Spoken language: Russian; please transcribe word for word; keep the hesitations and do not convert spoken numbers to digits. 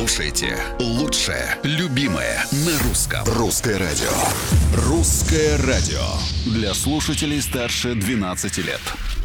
слушаете лучшее, любимое на русском. Русское радио. Русское радио. Для слушателей старше двенадцати лет.